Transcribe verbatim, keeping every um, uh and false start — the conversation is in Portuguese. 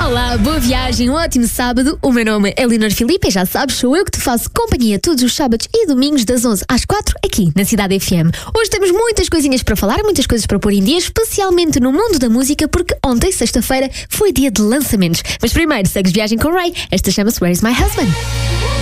Olá, boa viagem, um ótimo sábado. O meu nome é Leonor Filipe e já sabes, sou eu que te faço companhia todos os sábados e domingos das onze às quatro aqui na Cidade F M. Hoje temos muitas coisinhas para falar, muitas coisas para pôr em dia, especialmente no mundo da música, porque ontem, sexta-feira, foi dia de lançamentos. Mas primeiro, segues viagem com Ray. Esta chama-se Where's My Husband?